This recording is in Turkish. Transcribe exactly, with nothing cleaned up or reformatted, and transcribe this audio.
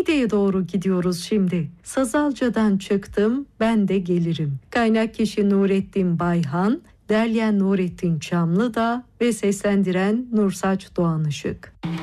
Niğde'ye doğru gidiyoruz şimdi. Sazalca'dan çıktım, ben de gelirim. Kaynak kişi Nurettin Bayhan, derleyen Nurettin Çamlıdağ ve seslendiren Nursaç Doğanışık.